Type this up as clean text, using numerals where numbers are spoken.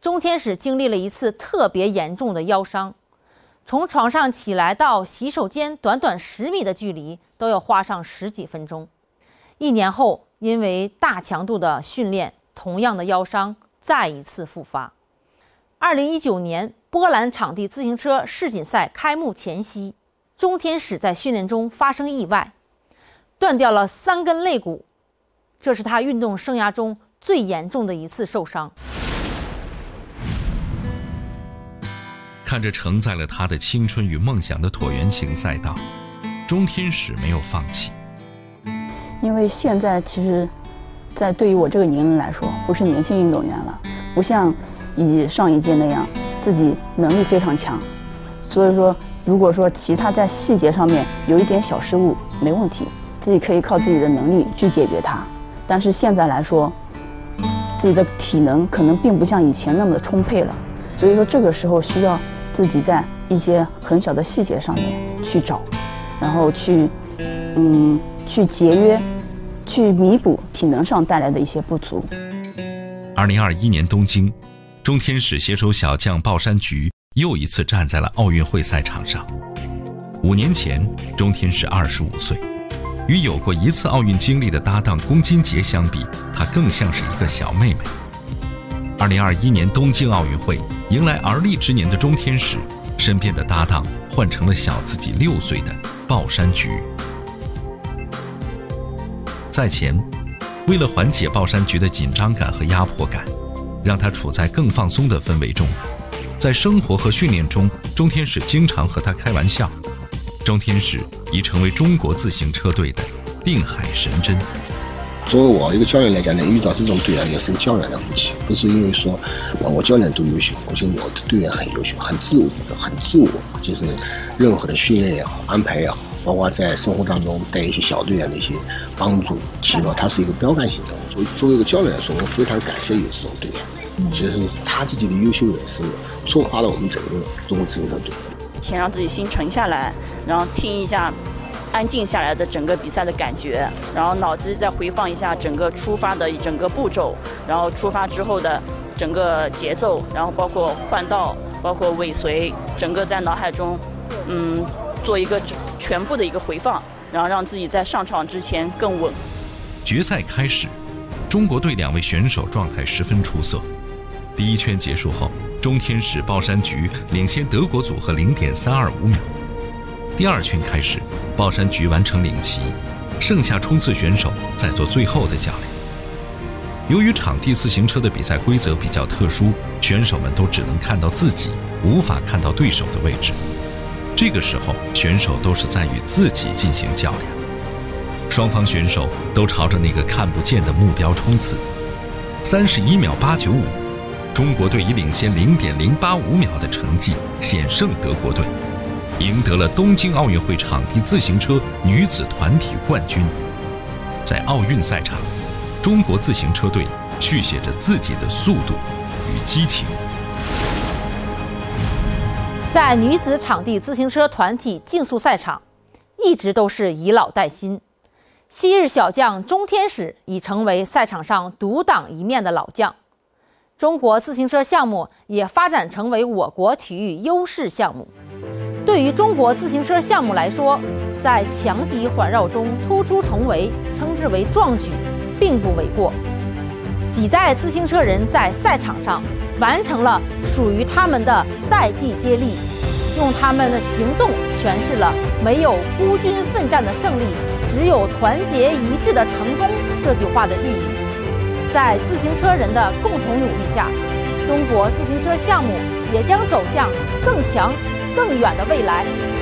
钟天使经历了一次特别严重的腰伤，从床上起来到洗手间短短10米的距离都要花上10几分钟。1年后，因为大强度的训练，同样的腰伤再一次复发。2019年波兰场地自行车世锦赛开幕前夕，钟天使在训练中发生意外，断掉了3根肋骨，这是他运动生涯中最严重的一次受伤。 看着承载了他的青春与梦想的椭圆形赛道，钟天使没有放弃。 因为现在其实在对于我这个年龄来说，不是年轻运动员了，不像上一届那样自己能力非常强，所以说如果说其他在细节上面有一点小失误没问题，自己可以靠自己的能力去解决它。但是现在来说，自己的体能可能并不像以前那么的充沛了，所以说这个时候需要自己在一些很小的细节上面去找，然后去节约，去弥补体能上带来的一些不足。 2021年东京，钟天使携手小将鲍山菊又一次站在了奥运会赛场上。5年前，钟天使25岁，与有过一次奥运经历的搭档龚金杰相比，他更像是一个小妹妹。2021年东京奥运会迎来而立之年的钟天使，身边的搭档换成了小自己6岁的鲍山菊。赛前，为了缓解鲍山菊的紧张感和压迫感，让她处在更放松的氛围中，在生活和训练中，钟天使经常和她开玩笑。钟天使已成为中国自行车队的定海神针。 作为我一个教练来讲呢，遇到这种队员也是个教练的福气，不是因为说我教练多优秀，我觉得我的队员很优秀，很自我，就是任何的训练也好，安排也好，包括在生活当中带一些小队员的一些帮助提高，它是一个标杆性的。作为一个教练来说，我非常感谢有这种队员，其实他自己的优秀也是触发了我们整个中国自行车队。 先让自己心沉下来，然后听一下安静下来的整个比赛的感觉，然后脑子再回放一下整个出发的整个步骤，然后出发之后的整个节奏，然后包括换道，包括尾随，整个在脑海中做一个全部的一个回放，然后让自己在上场之前更稳。 决赛开始，中国队2位选手状态十分出色。第1圈结束后，钟天使、鲍山菊领先德国组合 0.325 秒。第2圈开始，鲍山菊完成领旗，剩下冲刺选手在做最后的较量。由于场地自行车的比赛规则比较特殊，选手们都只能看到自己，无法看到对手的位置。这个时候，选手都是在与自己进行较量。双方选手都朝着那个看不见的目标冲刺。31秒895，中国队以领先 0.085 秒的成绩险胜德国队，赢得了东京奥运会场地自行车女子团体冠军。在奥运赛场，中国自行车队续写着自己的速度与激情。 在女子场地自行车团体竞速赛场，一直都是以老带新。昔日小将钟天使已成为赛场上独当一面的老将。中国自行车项目也发展成为我国体育优势项目。对于中国自行车项目来说，在强敌环绕中突出重围，称之为壮举，并不为过。几代自行车人在赛场上完成了属于他们的代际接力，用他们的行动诠释了没有孤军奋战的胜利，只有团结一致的成功这句话的意义。在自行车人的共同努力下，中国自行车项目也将走向更强更远的未来。